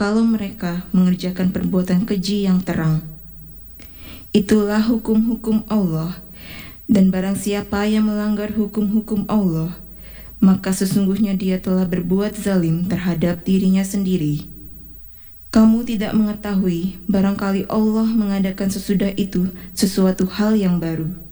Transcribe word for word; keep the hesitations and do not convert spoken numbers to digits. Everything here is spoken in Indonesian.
jikalau mereka mengerjakan perbuatan keji yang terang. Itulah hukum-hukum Allah, dan barang siapa yang melanggar hukum-hukum Allah, maka sesungguhnya dia telah berbuat zalim terhadap dirinya sendiri. Kamu tidak mengetahui, barangkali Allah mengadakan sesudah itu sesuatu hal yang baru.